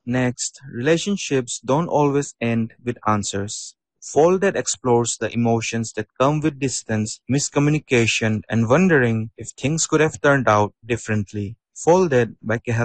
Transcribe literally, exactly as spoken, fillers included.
Next, relationships don't always end with answers. Folded explores the emotions that come with distance, miscommunication, and wondering if things could have turned out differently. Folded by Kehal